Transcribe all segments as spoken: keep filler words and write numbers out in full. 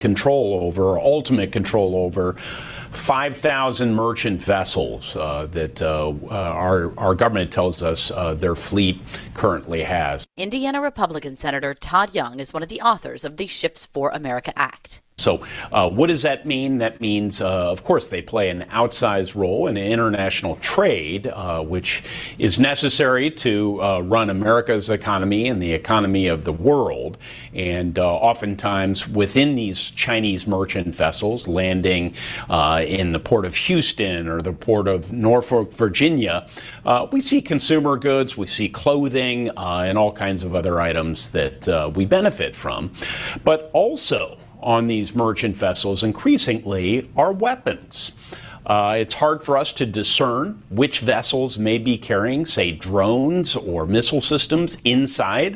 control over, ultimate control over, five thousand merchant vessels uh, that uh, uh, our, our government tells us uh, their fleet currently has. Indiana Republican Senator Todd Young is one of the authors of the Ships for America Act. So uh, what does that mean? That means, uh, of course, they play an outsized role in international trade, uh, which is necessary to uh, run America's economy and the economy of the world. And uh, oftentimes within these Chinese merchant vessels landing uh, in the port of Houston or the port of Norfolk, Virginia, uh, we see consumer goods, we see clothing, uh, and all kinds of other items that uh, we benefit from. But also, on these merchant vessels increasingly are weapons. Uh, it's hard for us to discern which vessels may be carrying, say, drones or missile systems inside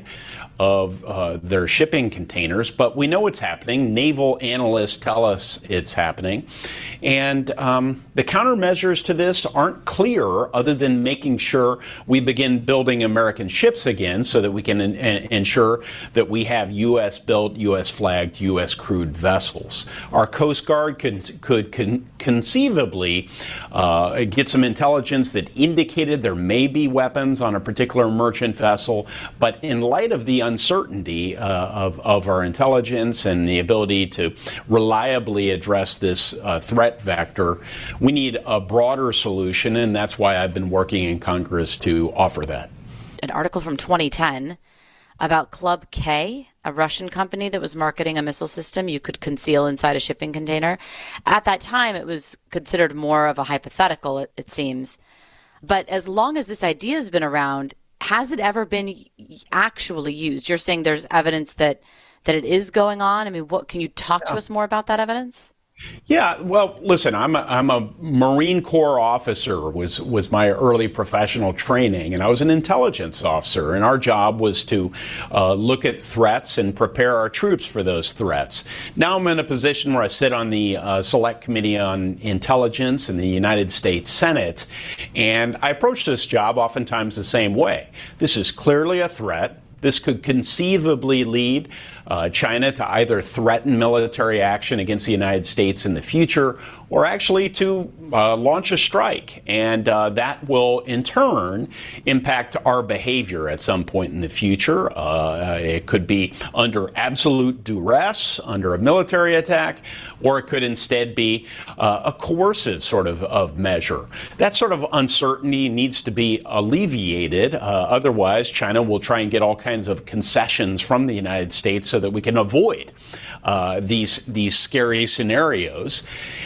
of uh, their shipping containers, but we know it's happening. Naval analysts tell us it's happening. And um, the countermeasures to this aren't clear other than making sure we begin building American ships again so that we can in- in- ensure that we have U S built, U S flagged, U S crewed vessels. Our Coast Guard could, could con- conceivably uh, get some intelligence that indicated there may be weapons on a particular merchant vessel, but in light of the uncertainty uh, of, of our intelligence and the ability to reliably address this uh, threat vector, we need a broader solution, and that's why I've been working in Congress to offer that. An article from twenty ten about Club K, a Russian company that was marketing a missile system you could conceal inside a shipping container. At that time, it was considered more of a hypothetical, it, it seems. But as long as this idea has been around, has it ever been actually used? You're saying there's evidence that, that it is going on. I mean, what can you talk yeah. to us more about that evidence? Yeah, well, listen, I'm a, I'm a Marine Corps officer, was was my early professional training, and I was an intelligence officer, and our job was to uh, look at threats and prepare our troops for those threats. Now I'm in a position where I sit on the uh, Select Committee on Intelligence in the United States Senate, and I approach this job oftentimes the same way. This is clearly a threat. This could conceivably lead uh, China to either threaten military action against the United States in the future or actually to uh, launch a strike. And uh, that will, in turn, impact our behavior at some point in the future. Uh, it could be under absolute duress, under a military attack, or it could instead be uh, a coercive sort of, of measure. That sort of uncertainty needs to be alleviated. Uh, otherwise, China will try and get all kinds of concessions from the United States so that we can avoid uh, these these scary scenarios.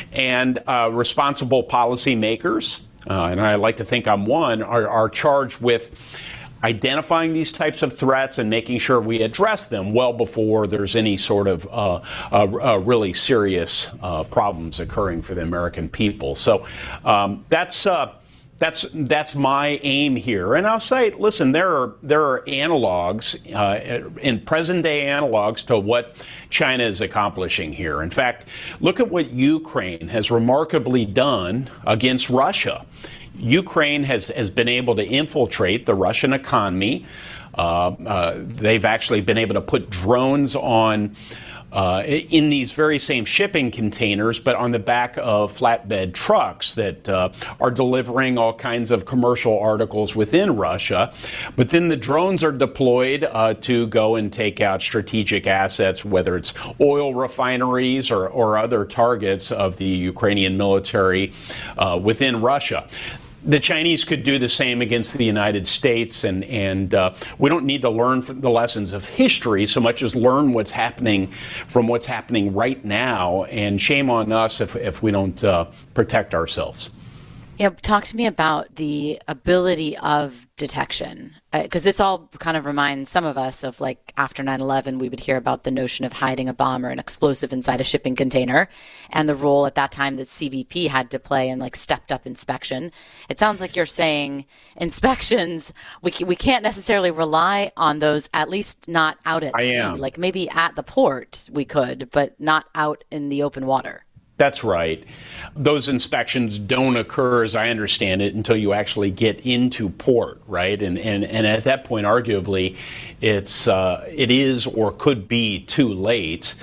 And uh, responsible policymakers, uh, and I like to think I'm one, are, are charged with identifying these types of threats and making sure we address them well before there's any sort of uh, uh, uh, really serious uh, problems occurring for the American people. So um, that's uh, That's that's my aim here. And I'll say, listen, there are there are analogs, uh, in present day analogs to what China is accomplishing here. In fact, look at what Ukraine has remarkably done against Russia. Ukraine has, has been able to infiltrate the Russian economy. Uh, uh, they've actually been able to put drones on Uh, in these very same shipping containers, but on the back of flatbed trucks that uh, are delivering all kinds of commercial articles within Russia. But then the drones are deployed uh, to go and take out strategic assets, whether it's oil refineries or, or other targets of the Ukrainian military uh, within Russia. The Chinese could do the same against the United States, and, and uh, we don't need to learn from the lessons of history so much as learn what's happening from what's happening right now, and shame on us if, if we don't uh, protect ourselves. Yeah, talk to me about the ability of detection, because uh, this all kind of reminds some of us of, like, after nine eleven, we would hear about the notion of hiding a bomb or an explosive inside a shipping container and the role at that time that C B P had to play in, like, stepped up inspection. It sounds like you're saying inspections, we, we can't necessarily rely on those, at least not out at I sea. am. Like, maybe at the port we could, but not out in the open water. That's right. Those inspections don't occur, as I understand it, until you actually get into port, right? And and, and at that point, arguably, it's uh, it is or could be too late.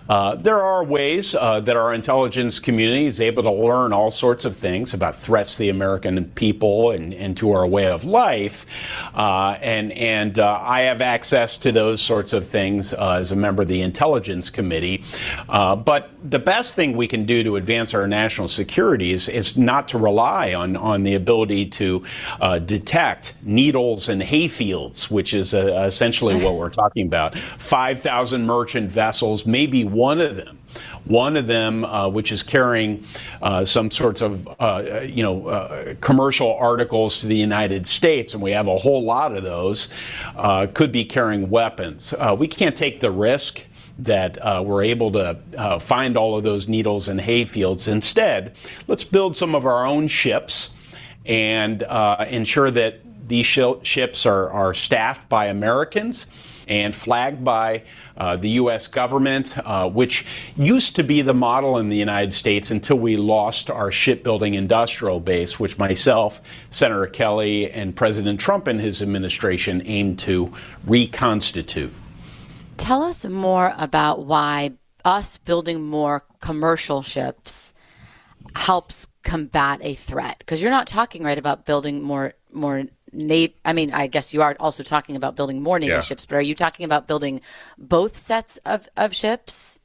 Uh, there are ways uh, that our intelligence community is able to learn all sorts of things about threats to the American people and, and to our way of life. Uh, and and uh, I have access to those sorts of things uh, as a member of the Intelligence Committee. Uh, but the best thing we can do to advance our national security is, is not to rely on, on the ability to uh, detect needles and hayfields, which is uh, essentially what we're talking about. five thousand merchant vessels, maybe one of them, one of them uh, which is carrying uh, some sorts of, uh, you know, uh, commercial articles to the United States, and we have a whole lot of those, uh, could be carrying weapons. Uh, we can't take the risk that uh, we're able to uh, find all of those needles and hayfields. Instead, let's build some of our own ships and uh, ensure that these sh ships are, are staffed by Americans and flagged by uh, the U S government, uh, which used to be the model in the United States until we lost our shipbuilding industrial base, which myself, Senator Kelly, and President Trump and his administration aimed to reconstitute. Tell us more about why us building more commercial ships helps combat a threat. Because you're not talking, right, about building more more Navy. I mean, I guess you are also talking about building more Navy yeah. ships, but are you talking about building both sets of, of ships?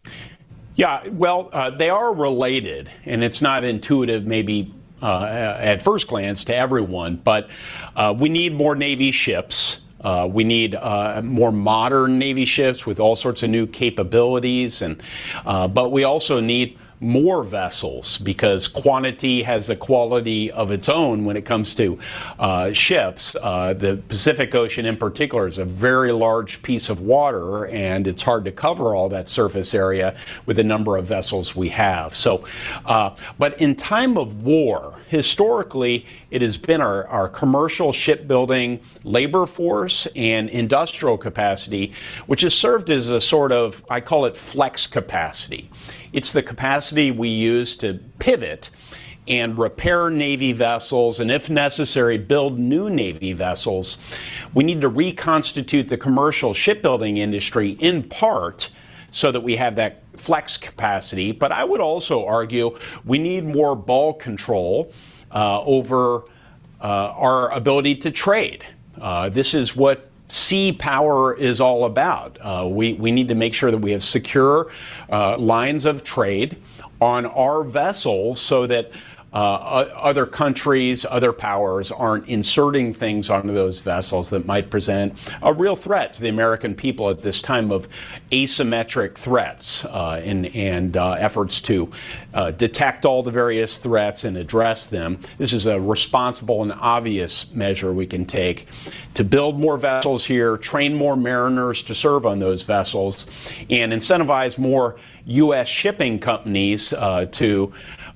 Yeah, well, uh, they are related, and it's not intuitive maybe uh, at first glance to everyone, but uh, we need more Navy ships. Uh, we need uh, more modern Navy ships with all sorts of new capabilities, and uh, but we also need more vessels because quantity has a quality of its own when it comes to uh, ships. Uh, the Pacific Ocean in particular is a very large piece of water, and it's hard to cover all that surface area with the number of vessels we have. So, uh, but in time of war, historically, it has been our, our commercial shipbuilding labor force and industrial capacity, which has served as a sort of, I call it flex capacity. It's the capacity we use to pivot and repair Navy vessels, and if necessary, build new Navy vessels. We need to reconstitute the commercial shipbuilding industry in part so that we have that flex capacity. But I would also argue we need more ball control uh, over uh, our ability to trade. Uh, this is what sea power is all about. Uh, we, we need to make sure that we have secure uh, lines of trade on our vessels so that uh, other countries, other powers aren't inserting things onto those vessels that might present a real threat to the American people at this time of asymmetric threats uh, and, and uh, efforts to uh, detect all the various threats and address them. This is a responsible and obvious measure we can take to build more vessels here, train more mariners to serve on those vessels, and incentivize more U S shipping companies uh, to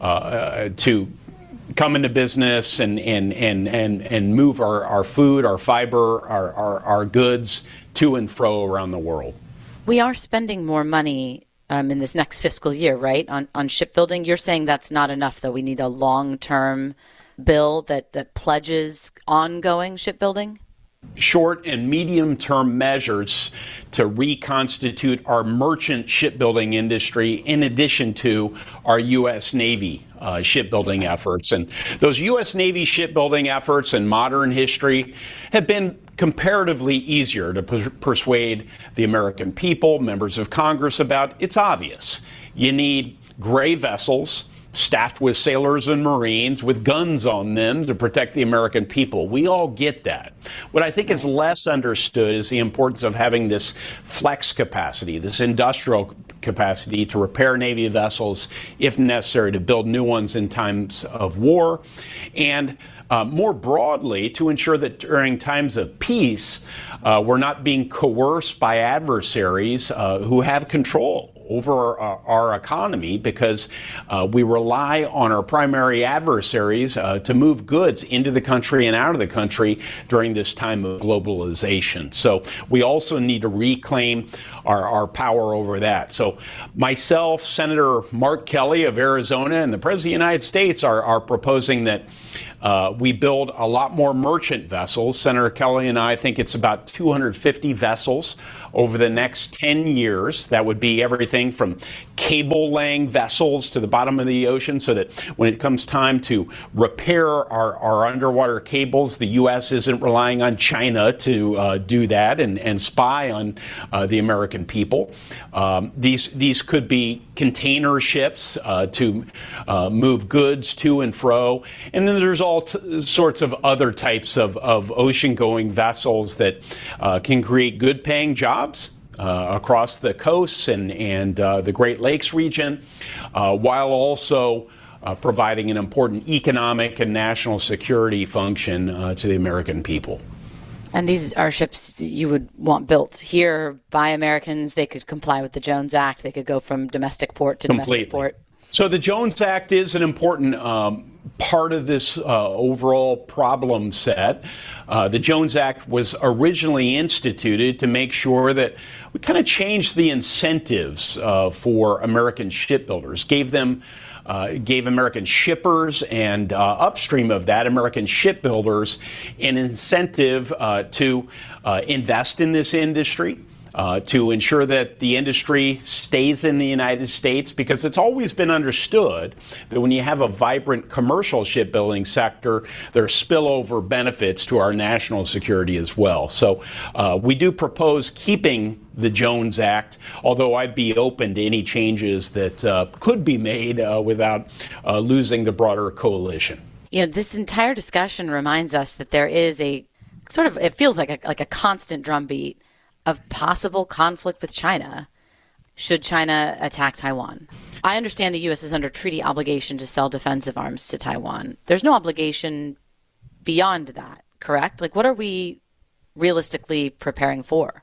uh, to come into business and and and and, and move our, our food, our fiber, our, our our goods to and fro around the world. We are spending more money um, in this next fiscal year, right, on on shipbuilding. You're saying that's not enough, though. We need a long-term bill that that pledges ongoing shipbuilding. Short and medium-term measures to reconstitute our merchant shipbuilding industry in addition to our U S Navy uh, shipbuilding efforts. And those U S Navy shipbuilding efforts in modern history have been comparatively easier to per persuade the American people, members of Congress about. It's obvious. You need gray vessels staffed with sailors and Marines with guns on them to protect the American people. We all get that. What I think is less understood is the importance of having this flex capacity, this industrial capacity to repair Navy vessels if necessary, to build new ones in times of war, and uh, more broadly to ensure that during times of peace, uh, we're not being coerced by adversaries uh, who have control over our, our economy, because uh, we rely on our primary adversaries uh, to move goods into the country and out of the country during this time of globalization. So we also need to reclaim our, our power over that. So myself, Senator Mark Kelly of Arizona, and the President of the United States are, are proposing that Uh, we build a lot more merchant vessels. Senator Kelly and I think it's about two hundred fifty vessels over the next ten years. That would be everything from cable laying vessels to the bottom of the ocean, so that when it comes time to repair our, our underwater cables, the U S isn't relying on China to uh, do that and, and spy on uh, the American people. Um, these, these could be container ships uh, to uh, move goods to and fro. And then there's all t- sorts of other types of, of ocean-going vessels that uh, can create good-paying jobs Uh, across the coasts and, and uh, the Great Lakes region, uh, while also uh, providing an important economic and national security function uh, to the American people. And these are ships you would want built here by Americans. They could comply with the Jones Act. They could go from domestic port to Completely. domestic port. So the Jones Act is an important um, part of this uh, overall problem set. Uh, the Jones Act was originally instituted to make sure that we kind of changed the incentives uh, for American shipbuilders, gave them Uh, gave American shippers and uh, upstream of that, American shipbuilders, an incentive uh, to uh, invest in this industry, uh, to ensure that the industry stays in the United States, because it's always been understood that when you have a vibrant commercial shipbuilding sector, there are spillover benefits to our national security as well. So uh, we do propose keeping the Jones Act, although I'd be open to any changes that uh, could be made uh, without uh, losing the broader coalition. You know, this entire discussion reminds us that there is a sort of, it feels like a, like a constant drumbeat of possible conflict with China should China attack Taiwan. I understand the U S is under treaty obligation to sell defensive arms to Taiwan. There's no obligation beyond that, correct? Like, what are we realistically preparing for?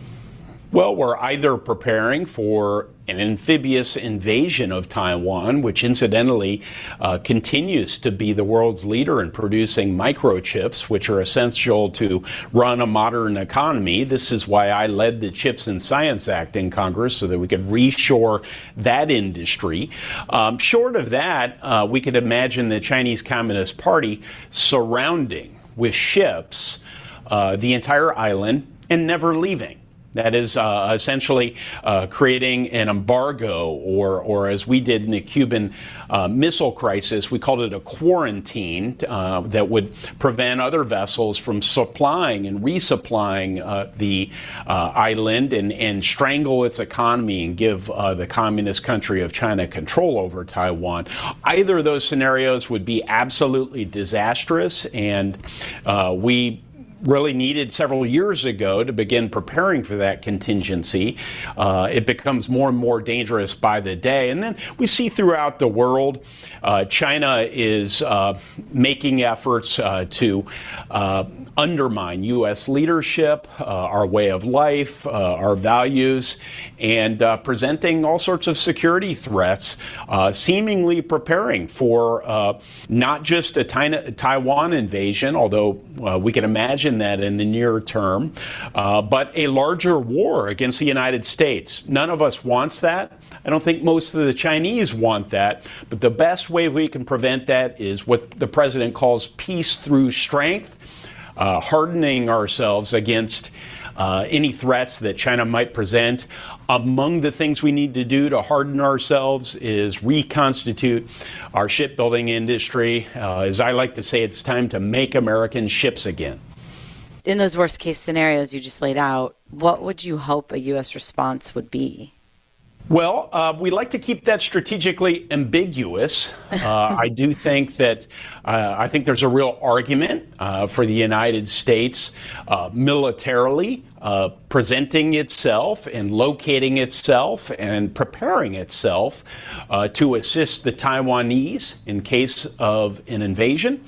Well, we're either preparing for an amphibious invasion of Taiwan, which incidentally uh, continues to be the world's leader in producing microchips, which are essential to run a modern economy. This is why I led the CHIPS and Science Act in Congress, so that we could reshore that industry. Um, short of that, uh, we could imagine the Chinese Communist Party surrounding with ships uh, the entire island and never leaving. That is uh, essentially uh, creating an embargo, or, or as we did in the Cuban uh, Missile Crisis, we called it a quarantine uh, that would prevent other vessels from supplying and resupplying uh, the uh, island and, and strangle its economy and give uh, the communist country of China control over Taiwan. Either of those scenarios would be absolutely disastrous, and uh, we really needed several years ago to begin preparing for that contingency. Uh, it becomes more and more dangerous by the day. And then we see throughout the world, uh, China is uh, making efforts uh, to uh, undermine U S leadership, uh, our way of life, uh, our values, and uh, presenting all sorts of security threats, uh, seemingly preparing for uh, not just a Taiwan invasion, although uh, we can imagine that in the near term, uh, but a larger war against the United States. None of us wants that. I don't think most of the Chinese want that, but the best way we can prevent that is what the president calls peace through strength, uh, hardening ourselves against uh, any threats that China might present. Among the things we need to do to harden ourselves is reconstitute our shipbuilding industry. Uh, as I like to say, it's time to make American ships again. In those worst case scenarios you just laid out, what would you hope a U S response would be? Well, uh, we like to keep that strategically ambiguous. Uh, I do think that uh, I think there's a real argument uh, for the United States uh, militarily uh, presenting itself and locating itself and preparing itself uh, to assist the Taiwanese in case of an invasion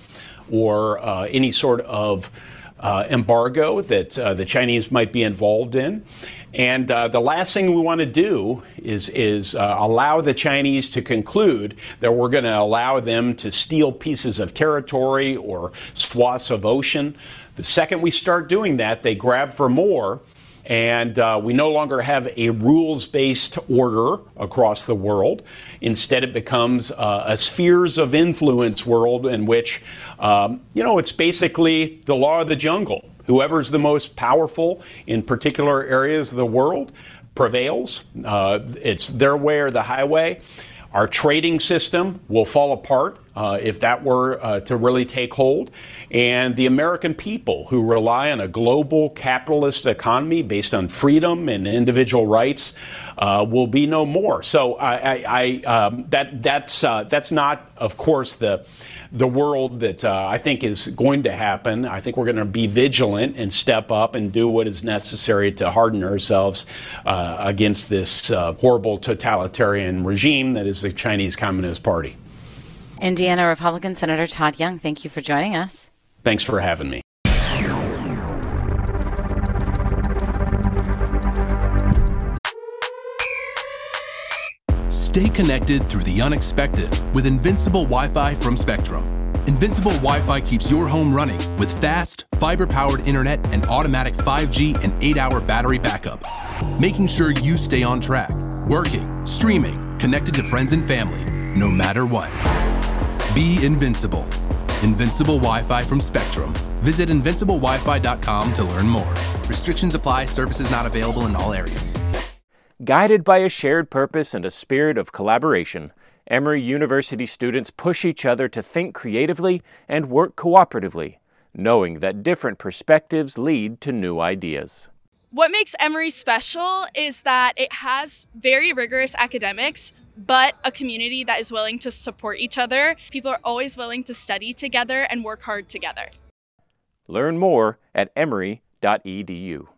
or uh, any sort of Uh, embargo that uh, the Chinese might be involved in. And uh, the last thing we want to do is, is uh, allow the Chinese to conclude that we're going to allow them to steal pieces of territory or swaths of ocean. The second we start doing that, they grab for more, And uh, we no longer have a rules-based order across the world. Instead, it becomes uh, a spheres of influence world in which, um, you know, it's basically the law of the jungle. Whoever's the most powerful in particular areas of the world prevails. Uh, it's their way or the highway. Our trading system will fall apart uh, if that were uh, to really take hold. And the American people who rely on a global capitalist economy based on freedom and individual rights uh, will be no more. So I, I, I um, that that's uh, that's not, of course, the the world that uh, I think is going to happen. I think we're going to be vigilant and step up and do what is necessary to harden ourselves uh, against this uh, horrible totalitarian regime that is the Chinese Communist Party. Indiana Republican Senator Todd Young, thank you for joining us. Thanks for having me. Stay connected through the unexpected with Invincible Wi-Fi from Spectrum. Invincible Wi-Fi keeps your home running with fast, fiber-powered internet and automatic five G and eight hour battery backup, making sure you stay on track, working, streaming, connected to friends and family, no matter what. Be invincible. Invincible Wi-Fi from Spectrum. Visit invincible wi fi dot com to learn more. Restrictions apply. Services not available in all areas. Guided by a shared purpose and a spirit of collaboration, Emory University students push each other to think creatively and work cooperatively, knowing that different perspectives lead to new ideas. What makes Emory special is that it has very rigorous academics, but a community that is willing to support each other. People are always willing to study together and work hard together. Learn more at emory dot e d u.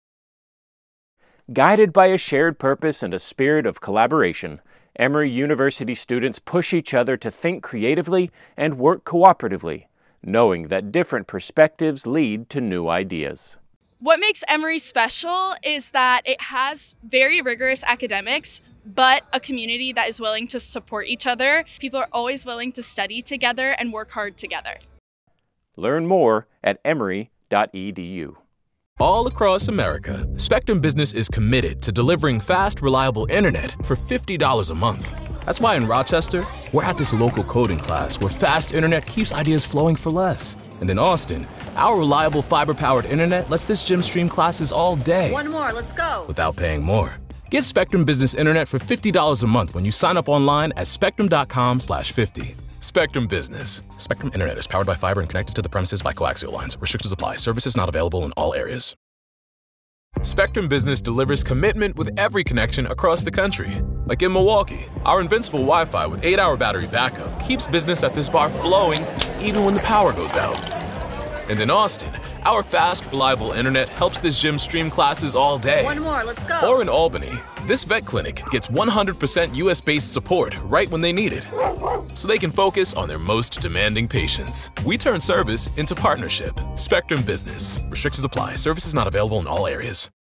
Guided by a shared purpose and a spirit of collaboration, Emory University students push each other to think creatively and work cooperatively, knowing that different perspectives lead to new ideas. What makes Emory special is that it has very rigorous academics, but a community that is willing to support each other. People are always willing to study together and work hard together. Learn more at emory dot e d u. All across America, Spectrum Business is committed to delivering fast, reliable internet for fifty dollars a month. That's why in Rochester, we're at this local coding class where fast internet keeps ideas flowing for less. And in Austin, our reliable fiber-powered internet lets this gym stream classes all day. One more, let's go. Without paying more. Get Spectrum Business Internet for fifty dollars a month when you sign up online at spectrum dot com slash fifty. Spectrum Business. Spectrum Internet is powered by fiber and connected to the premises by coaxial lines. Restrictions apply. Services not available in all areas. Spectrum Business delivers commitment with every connection across the country. Like in Milwaukee, our Invincible Wi-Fi with eight hour battery backup keeps business at this bar flowing even when the power goes out. And in Austin, our fast, reliable internet helps this gym stream classes all day. One more, let's go. Or in Albany, this vet clinic gets one hundred percent U S-based support right when they need it, so they can focus on their most demanding patients. We turn service into partnership. Spectrum Business. Restrictions apply. Services not available in all areas.